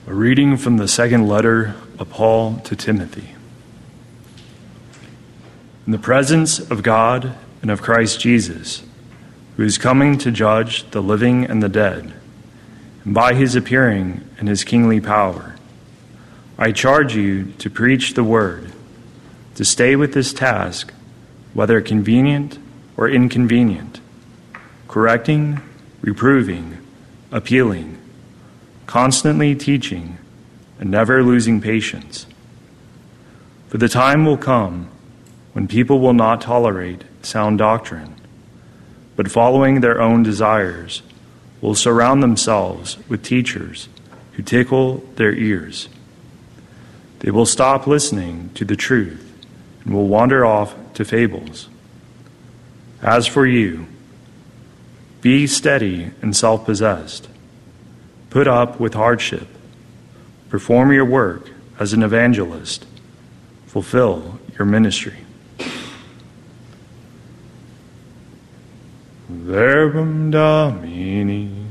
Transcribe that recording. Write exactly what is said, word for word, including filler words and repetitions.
A reading from the second letter of Paul to Timothy. In the presence of God and of Christ Jesus, who is coming to judge the living and the dead, and by his appearing in his kingly power, I charge you to preach the word, to stay with this task, whether convenient or inconvenient, correcting, reproving, appealing, constantly teaching, and never losing patience. For the time will come when people will not tolerate sound doctrine, but following their own desires, will surround themselves with teachers who tickle their ears. They will stop listening to the truth and will wander off to fables. As for you, be steady and self-possessed. Put up with hardship. Perform your work as an evangelist. Fulfill your ministry. Verbum Domini.